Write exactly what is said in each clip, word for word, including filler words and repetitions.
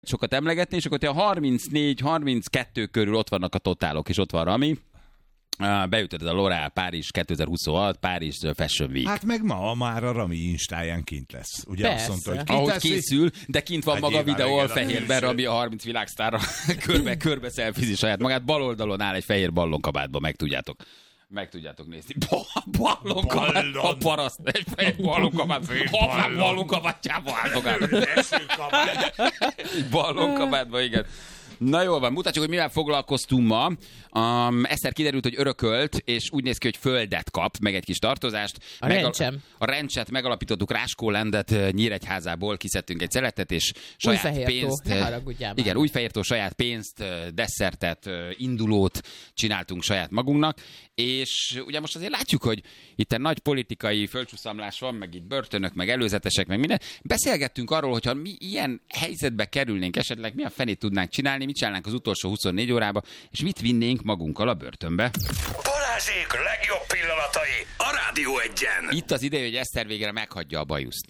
sokat emlegetni, és akkor a harmincnégy harminckettő körül ott vannak a totálok, és ott van Rami. Uh, beütöd a L'Oréal Párizs kétezer-huszonhat, Párizs Fashion Week. Hát meg ma már a Rami Instáján kint lesz. Ugye Persze. azt mondta, hogy kint Ahogy lesz, készül, de kint van Hát maga nyilván, videó, igen, fehérben a Rami a harminc világsztárra körbe, körbe szelfizi saját magát, bal oldalon áll egy fehér ballonkabátban, meg tudjátok. Meg tudjátok nézni. Ballonkabát, a paraszt, egy fehér ballonkabát, a ballonkabátjába álltogálnak. Ballonkabátban, igen. Na jól van, mutatjuk, hogy mivel foglalkoztunk ma. Um, egyszer kiderült, hogy örökölt, és úgy néz ki, hogy földet kap, meg egy kis tartozást. A Megal- rencsem. A rencset megalapítottuk, Ráskólandet Nyíregyházából kiszedtünk egy szeletet, és saját Újfehértó, pénzt... ne haragudjál már. Igen, Újfehértó, saját pénzt, desszertet, indulót csináltunk saját magunknak, és ugye most azért látjuk, hogy itt egy nagy politikai földcsúszamlás van, meg itt börtönök, meg előzetesek, meg minden. Beszélgettünk arról, hogyha mi ilyen helyzetbe kerülnénk esetleg, mi a fenét tudnánk csinálni, mit csinálnánk az utolsó huszonnégy órába, és mit vinnénk magunkkal a börtönbe. Balázsék legjobb pillanatai a Rádió Egyen. Itt az ideje, hogy Eszter végre meghagyja a bajuszt.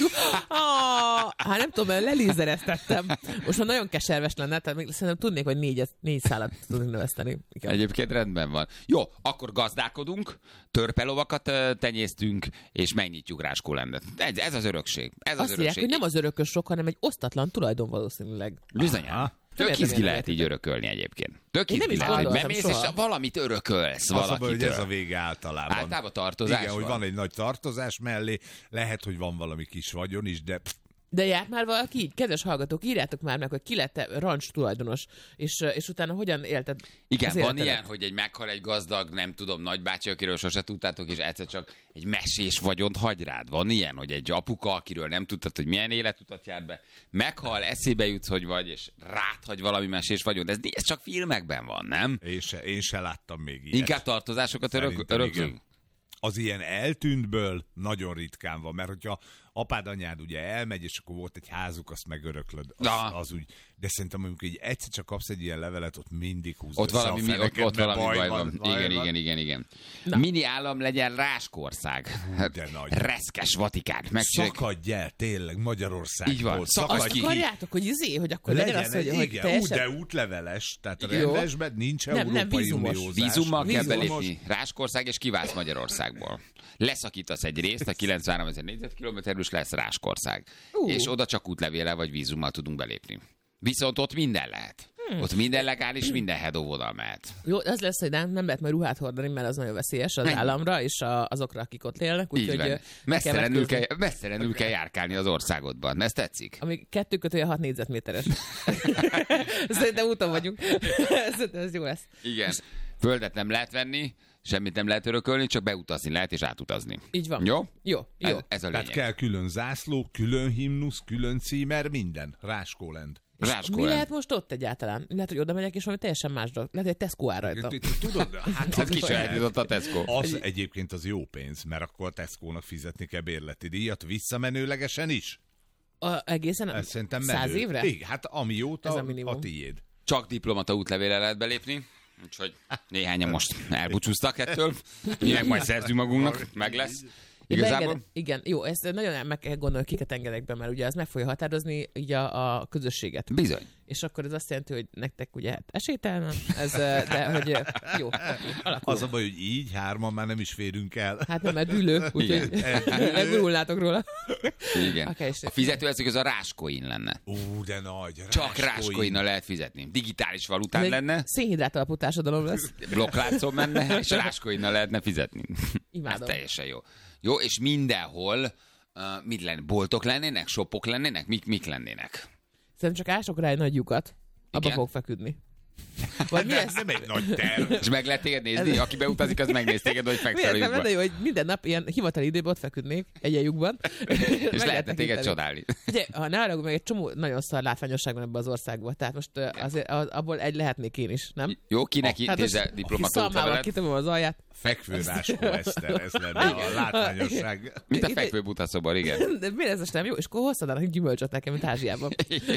Ah, hát nem tudom, lelézereztettem. Most már nagyon keserves lenne, tehát még szerintem tudnék, hogy négy, négy szálat tudnék növeszteni. Igen. Egyébként rendben van. Jó, akkor gazdálkodunk, törpelovakat ö, tenyésztünk, és megnyitjuk Ráskólandet. Ez, ez az örökség. Ez az Azt mondják, örökség. hogy nem az örökösök, hanem egy osztatlan tulajdon valószínűleg. Bizonyán. Tök értem, izgi én lehet nem így örökölni egyébként. Tök Én nem izgi is lehet, hogy gondoltam bemész, és soha. valamit örökölsz Az a baj, hogy valakitől. ez a vége általában. Általában tartozás Igen, hogy van. van egy nagy tartozás mellé, lehet, hogy van valami kis vagyon is, de pff, De járt már valaki így? Kedves hallgatók, írjátok már meg, hogy ki lett rancs tulajdonos, és, és utána hogyan élted Igen, az van életedet? ilyen, hogy egy meghal egy gazdag, nem tudom, nagybácsi, akiről sose tudtátok, és egyszer csak egy mesés vagyont hagy rád. Van ilyen, hogy egy apuka, akiről nem tudtad, hogy milyen életutat járt be, meghal, eszébe jutsz, hogy vagy, és rád hagy valami mesés vagyont. Ez, ez csak filmekben van, nem? én se, én se láttam még ilyet. Inkább tartozásokat örök, Szerintem öröklünk? igen. Az ilyen eltűntből nagyon ritkán van, mert hogyha apád, anyád ugye elmegy, és akkor volt egy házuk, azt megöröklöd, az, Na. az úgy. De szerintem amikor így egyszer csak kapsz egy ilyen levelet, ott mindig húzd Ott össze valami, a mi, ott, feneket, ott mert valami baj van. van. baj Igen, van. igen, igen, igen. Na. Mini állam legyen Ráskország. de nagy. Reszkes Vatikán. Megcsináljuk. Szakadj el, tényleg, Magyarországból. Így van. Szakadj Azt ki. akarjátok, hogy izé, hogy akkor legyen, Legyen az, hogy, egy, hogy igen, teljesen... út, de útleveles, tehát a Jó. rendesben nincs Nem, nem, európai vízumos. uniózás. Vízummal kell Vízumos. belépni Ráskország, és kiválsz Magyarországból. Leszakítasz egy részt, a kilencvenhárom ezer négyzetkilométerről, és lesz Ráskország. Ú. És oda csak útlevéllel vagy vízummal tudunk belépni. Viszont ott minden lehet. Hmm. Ott minden legális, minden head oldal mehet. Jó, az lesz, hogy nem, nem lehet majd ruhát hordani, mert az nagyon veszélyes az Mennyi? államra, és a, azokra, akik ott élnek. Így Úgyhogy van. ö, Messzelenül kell, kell, messzelenül kell járkálni az országodban. Ez tetszik? ami kettő kötője hat négyzetméteres. Szerintem úton vagyunk. Szerintem ez jó lesz. Igen. Földet nem lehet venni, semmit nem lehet örökölni, csak beutazni lehet és átutazni. Így van. Jó? Jó, jó. Ez, ez a Tehát lényeg. kell külön zászló, külön himnusz, külön címer, minden. Ráskóland. Mi Ráskóland. lehet most ott egyáltalán? Lehet, hogy oda megyek, és valami teljesen más dolog. Lehet, hogy Tesco áll rajta. Tudod, hát Hát kisajátított a Tesco. Az egyébként az jó pénz, mert akkor a Tesco-nak fizetni kell bérleti díjat visszamenőlegesen is. A, egészen Ez szerintem menő. száz évre? Igen, hát amióta Ez a a, minimum. a tiéd. Csak diplomata útlevéle lehet belépni, úgyhogy néhányan most elbúcsúztak ettől. Mi meg majd szerzünk magunknak, meg lesz. Igazából? Beenged, igen, jó, ezt nagyon meg kell gondolni, kiket engedek be, mert ugye az meg fogja határozni így a, a közösséget. Bizony. És akkor ez azt jelenti, hogy nektek ugye hát esélytelen, ez, de hogy jó, alakul. Az a baj, hogy így hárman már nem is férünk el. Hát nem, mert dűlő, úgyhogy Igen. megurulnátok róla. Igen. Okay, A fizetőeszköz az a ráskoin lenne. Ú, de nagy. Csak ráskoinnal lehet fizetni. Digitális valután Ez egy lenne, szénhidrát alapú társadalom lesz. blokkláncon menne, és ráskoinnal lehetne fizetni. Imádom. Ez teljesen jó. Jó, és mindenhol uh, mit lenne? Boltok lennének? Shopok lennének? Mik, mik lennének? Szerintem csak ások rá egy nagy lyukat, abba Igen? fog feküdni. Vagy mi Ez lesz? nem egy nagy terv. És meg lehet téged nézni? Aki beutazik, az megnéz téged, hogy fekszel a Miért nem lyukba. lenne jó, hogy minden nap ilyen hivatali időben ott feküdnék egy lyukban. És lehetne téged csodálni. Ugye, ha ne arra, meg egy csomó nagyon szar látványosság van ebben az országban, tehát most uh, azért az, abból egy lehetnék én is, nem? Jó, kinek Hát intézze most diplomata szalmával útlevelet? kitömöm az alját. Fekvő ráskó Eszter, ez lenne a látványosság. Mint a fekvő butaszobar, igen. De miért ez most nem jó? És akkor hozzanak egy gyümölcsöt nekem, mint Ázsiában.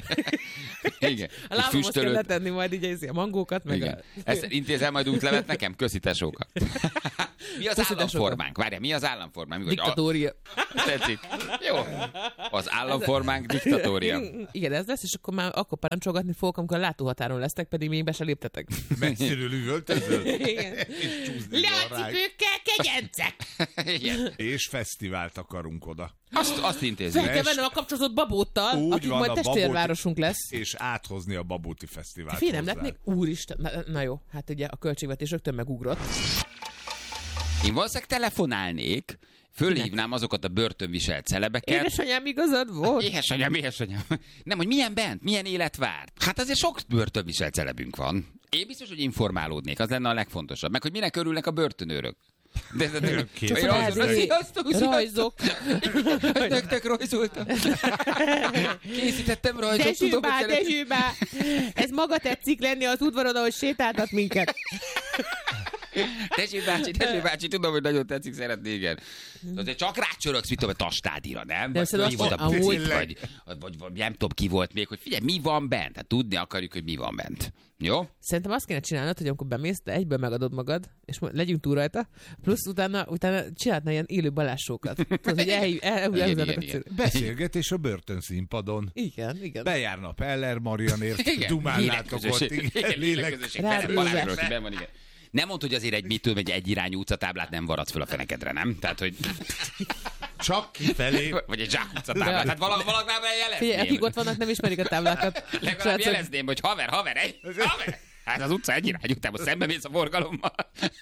Igen. A Egy lábamhoz kell füstölőt. letenni majd így a mangókat, meg Igen. a... Ezt intézel majd útlevet nekem? Köszi tesóka. Mi az Köszönöm államformánk? Várjál, mi az államformánk? Diktatória. Tetszik. Jó. Az államformánk diktatória. Igen, ez lesz, és akkor már akkor parancsolgatni fogok, amikor a látóhatáron lesztek, pedig még be se léptetek. Messziről üvöltözöl? Igen. És csúszni van rájuk. Láncipőkkel, kegyencek! Igen. És fesztivált akarunk oda. Azt, azt intézzük. Fel kell vennem a kapcsolatot Babóttal, Úgy akik van, majd a testvérvárosunk lesz. És áthozni a Babóti Fesztivált Fél nem hozzá. lett még? Úristen, na, na jó, hát ugye a költségvetés rögtön megugrott. Én valószínűleg telefonálnék, fölhívnám azokat a börtönviselt celebeket. Édesanyám igazad volt. Édesanyám, édesanyám. Nem, hogy milyen bent, milyen élet várt. Hát azért sok börtönviselt celebünk van. Én biztos, hogy informálódnék, az lenne a legfontosabb. Meg, hogy minek örülnek a börtönőrök. De, de, de, Csak Én Rád, rajzolok, izé, sziasztok, rajzok. sziasztok. Nektek rajzoltam. Készítettem rajzot, tudom, Dezsőbá, hogy kellett- Dezsőbá, ez maga tetszik lenni az udvaron, ahogy sétáltat minket. Tessék bácsi, tessék bácsi, tudom, hogy nagyon tetszik, szeretné, igen. Azért csak rácsörögsz, mit tudom, a tastádira, nem? Vagy szerintem mi volt azt- a buci, amúgy- vagy, vagy, vagy nem tudom, ki volt még, hogy figyelj, mi van bent? Hát tudni akarjuk, hogy mi van bent. Jó? Szerintem azt kéne csinálnod, hogy amikor bemész, te egyből megadod magad, és mo- legyünk túl rajta, plusz utána, utána csinálhatnál ilyen élő balássókat. Tudod, hogy elhív, el, el, Igen, el, igen, igen. Beszélgetés a börtönszínpadon. Igen, igen. Bejárna Peller Marianért, dumálnátok ott. Életközösség. Igen, életközösség. Benne Rádió Balázs vers. Rosti, benne van, igen. Nem mondd, hogy azért egy mit tudom, egy egyirányú utcatáblát nem varadsz föl a fenekedre, nem? Tehát, hogy... Csak kifelé. Vagy egy zsák utcatáblát. Tehát valahol valahol jelezném. Figyelj, akik ott vannak, nem ismerik a táblákat. Legalább Srácok, jelezném, hogy haver, haver, egy, haver. Hát az utca egyirányú, utána szembe mész a forgalommal.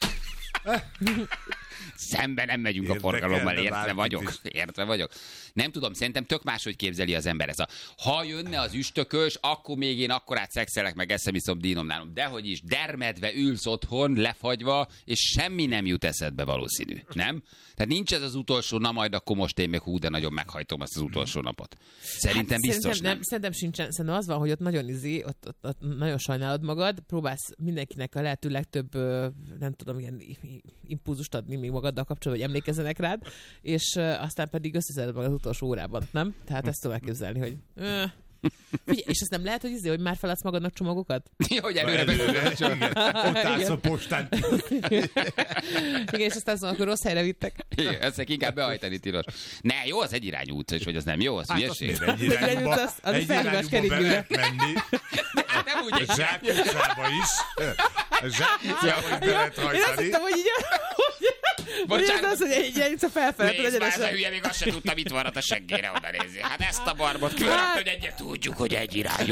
Szembe nem megyünk a Érdekelne forgalommal, értve bárkit vagyok. is. Értve vagyok. Nem tudom, szerintem tök máshogy képzeli az ember ez a... Ha jönne az üstökös, akkor még én akkorát szexelek, meg eszem, iszom, dínom nálam. Dehogy is, dermedve ülsz otthon, lefagyva, és semmi nem jut eszedbe valószínű. Nem? Tehát nincs ez az utolsó, na majd akkor most én még hú, de nagyon meghajtom azt az utolsó napot. Szerintem hát biztos szerintem nem. Szerintem sincsen. Szerintem az van, hogy ott nagyon izé, ott, ott, ott nagyon sajnálod magad, próbálsz mindenkinek a lehető legtöbb, ö, nem tudom, ilyen i- i- impulzust adni még magaddal kapcsolatban, hogy emlékezzenek rád, és ö, aztán pedig összeszeded magad az utolsó órában, nem? Tehát ezt tudom elképzelni, hogy... Ö, Figyelj, és azt nem lehet, hogy izé, hogy már feladsz magadnak csomagokat? Hogy előre Előre, beszélni. igen. Ott állsz a postán. Igen, és aztán szóval, akkor rossz helyre vittek. Igen, ezt inkább behajtani tilos. Ne, jó, az egyirányú utca is, vagy az nem jó, az Hát azt hülyeség. miért egy irányba, Az- az egy felhívás irányba be kerékgyűrűre. lehet menni. Nem úgy A Zsák utcába is. A Zsák utcába is be lehet Én azt hajtani. hittem, hogy így... Hogy ez Bocsánat. az, hogy egy ilyen utca felfelé, tudod, Nézd már, ez a egyenesen. hülye még azt sem tudta, mit varrat a seggére oda nézni. Hát ezt a barbot különböző, hogy egyet tudjuk, hogy egy irányú.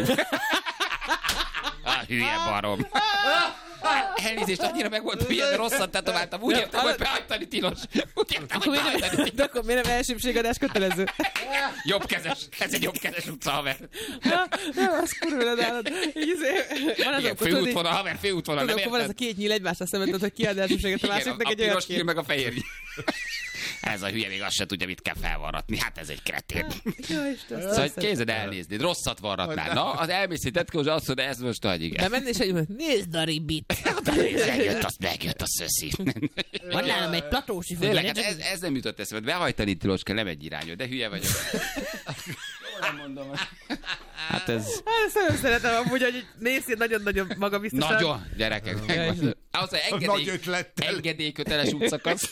A hülye barom. Elnézést, annyira meg volt hülye, de rosszat tetováltam. Úgy értem, hogy behajtani tilos. Úgy értem, hogy Akkor miért behajtani nem, tilos. de akkor miért nem elsőbségadás kötelező? Jobbkezes. Ez egy jobbkezes utca, haver. Na, nem, az kurva nálad. Így izé, van az, Igen, amikor tudod, így- főútvonal, haver, főútvonal, tudod, nem akkor van ez a érted? két nyíl egymásra szemben, tudod, hogy ki ad elsőbséget a Igen, másiknak a egy olyat piros nyíl kér. meg a fehér nyíl. Ez a hülye még azt se tudja, mit kell felvarratni. Hát ez egy kretén. Jó, Isten, Szóval hogy kézed elnézni, rosszat varratnál. Na, az elmész egy tetkós, azt mondod, ez most nagy, igen. Bemenni, és egy nézd a ribit. Megjött, azt megjött a szöszi. Van nálam egy platósi Tényleg, fegyver. hát ez, ez nem jutott eszembe. Behajtani tilos kell, nem egy irányú, de hülye vagyok. Jól mondom. Hát ez Hát ezt nagyon szeretem amúgy, hogy így nézd így nagyon-nagyon magabiztosan. nagyon, gyerekek. megvan. Ahhoz, hogy Nagy engedély, ötlettel. engedélyköteles útszakasz.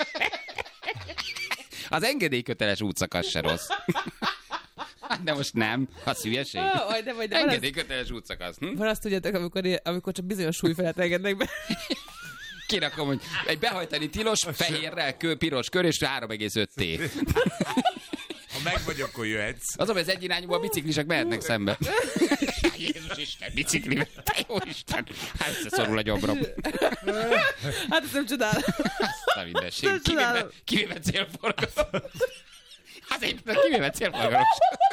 Az engedélyköteles útszakasz se rossz. De most nem. Az hülyeség. Ó, de vagy, de van az, Engedélyköteles útszakasz. Hm? van azt tudjátok, amikor, amikor csak bizonyos súly felett engednek be. Kirakom, hogy egy behajtani tilos, fehérrel, kő, piros kör és három egész öt T. Ha meg vagy, akkor jöhetsz. Az, hogy az egyirányúban a biciklisek mehetnek szembe. Jézus Isten, biciklivel. Te jó Isten. Hát összeszorul a gyomrom. Hát ezt nem csodálom. Azt a mindenség. Nem Kivéve, csodálom. kivéve célforgalom. Hát egyébként kivéve célforgalom.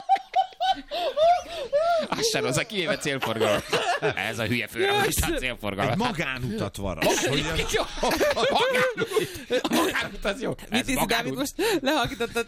Az sem az a kivéve célforgalom. Ez a hülye főre, is a célforgalom. Egy magánutat varas. Hogy az- Jó. Magánút. A magánút az jó. Mit Ez hiszi, Dávid, magánút. most lehakítottad.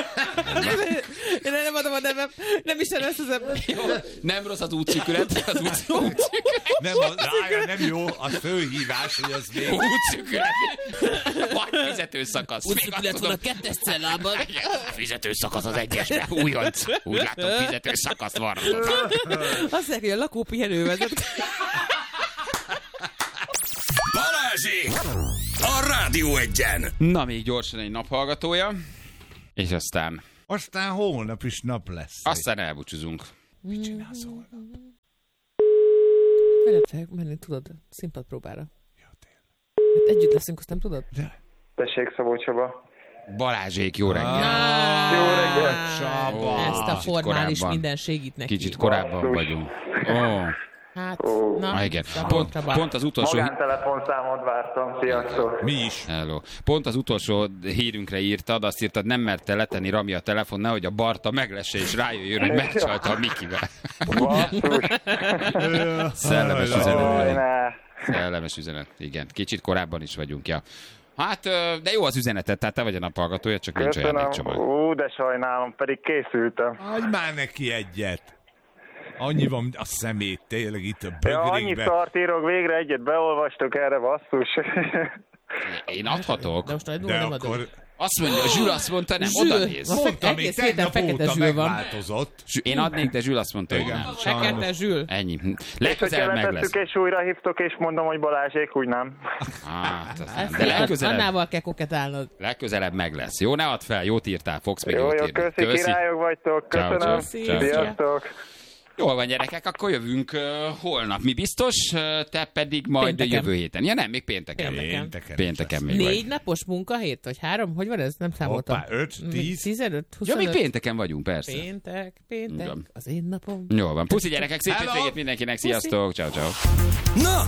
Én nem adom a nevem. Nem is előszezem. Jó. Nem rossz az útszűkület. Az útszűkület. Nem, az, rája, nem jó, az főhívás, hogy az még... Útszűkület. Vagy fizetőszakasz. Még azt Útszűkület van a tudom. kettes cellában. Igen, fizetőszakasz az egyesben. Újonc. Úgy látom, fizetőszakaszt van. Azt mondják, hogy a lakópihenő vezet. Balázsék! a Rádió Egyen. Na, még gyorsan egy naphallgatója, és aztán... Aztán holnap is nap lesz. Aztán elbúcsúzunk. Mit csinálsz holnap? Veletek menni, tudod, színpadpróbára. Ja, tényleg. Hát együtt leszünk, azt nem tudod? De... Tessék, Szabó Csaba. Balázsék, jó reggel. Jó reggelt. Csaba. Ezt a Kicsit formális korábban. minden segít neki. Kicsit korábban Basszus. vagyunk. Ó, Hát, Ó. na, ah, igen. Szabó Pont, Csaba. pont az utolsó... Magántelefonszámot vártam, sziasztok. Mi is. Hello. Pont az utolsó hírünkre írtad, azt írtad, nem merte letenni Rami a telefon, nehogy a Barta meglesse és rájöjjön, hogy megcsalta a Mikivel. Basszus. Szellemes Jaj, üzenet. ne. Szellemes üzenet, igen. Kicsit korábban is vagyunk, ja. Hát, ö, de jó az üzenetet, tehát te vagy a naphallgatója, csak nincs olyan Köszönöm. csomag. Ú, de sajnálom, pedig készültem. Adj már neki egyet. Annyi van a szemét, tényleg itt a Ja, annyi bögrékbe. szart írok, végre egyet beolvastok erre, basszus. Én adhatok. De most nagy De nem adom. akkor Azt mondja, Zsül azt mondta, nem, Zsül. oda néz. Azt mondta, még egész héten tegnap fekete óta Zsül van. megváltozott. Zsül- Én adnék, de Zsül azt mondta, hogy Igen. nem. Fekete Zsül. Ennyi. És hogyha Legközelebb meg lesz. letettük és újra hívtok, és mondom, hogy Balázsék, úgy nem. Hát, aztán- Ezt de legközelebb, Annával kell koketálnod. legközelebb meg lesz. Jó, ne add fel, jót írtál, fogsz még Jó, jót jó, írni. köszi, királyok vagytok, Ciao, köszönöm. ciao, ciao. Sziasztok. Jól van, gyerekek, akkor jövünk uh, holnap. Mi biztos, uh, te pedig majd Pénteken. jövő héten. Ja nem, még pénteken. Pénteken. Pénteken. Pénteken még Négy vagy. napos munkahét, vagy három? Hogy van ez? Nem számoltam. Hoppá, öt, tíz. tizenöt, Ja, huszonöt. még pénteken vagyunk, persze. Péntek, péntek, Igen. az én napom. Jól van. Puszi gyerekek, szép Hello. hétvégét mindenkinek. Sziasztok. Ciao, ciao. Na,